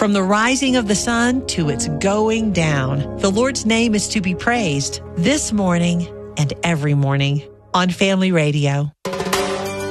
From the rising of the sun to its going down, the Lord's name is to be praised this morning and every morning on Family Radio.